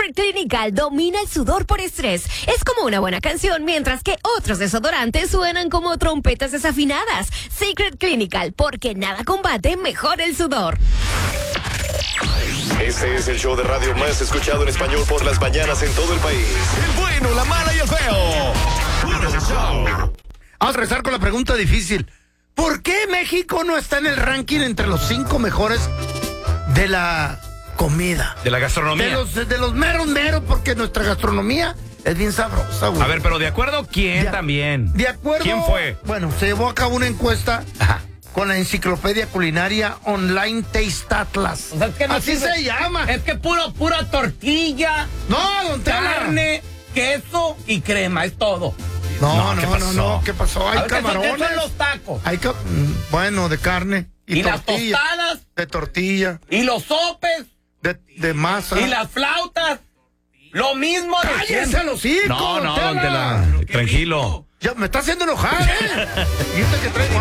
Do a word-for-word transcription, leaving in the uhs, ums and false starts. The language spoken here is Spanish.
Secret Clinical domina el sudor por estrés. Es como una buena canción, mientras que otros desodorantes suenan como trompetas desafinadas. Secret Clinical, porque nada combate mejor el sudor. Este es el show de radio más escuchado en español por las mañanas en todo el país. El bueno, la mala y el feo. Puro show. Vamos a rezar con la pregunta difícil. ¿Por qué México no está en el ranking entre los cinco mejores de la comida? De la gastronomía. De los, de los meros meros, porque nuestra gastronomía es bien sabrosa, güey. A ver, pero ¿de acuerdo quién de, también? De acuerdo. ¿Quién fue? Bueno, se llevó a cabo una encuesta. Ajá. Con la enciclopedia culinaria online Taste Atlas. O sea, es que no Así sirve. se llama. Es que puro, pura tortilla, No, don Tela. carne, queso y crema, es todo. No, No, no, ¿qué no, pasó? no, ¿qué pasó? Hay A ver, ¿qué son- camarones. qué son los tacos? Hay ca- mm, bueno, de carne y, Y las tortilla. tostadas. De tortilla, Y los sopes, de, de masa. y las flautas. Lo mismo de ¡Cállese siempre. los hocico! No, no, Tela! don Tela. Tranquilo. Ya me está haciendo enojar, ¿eh? Fíjate que traigo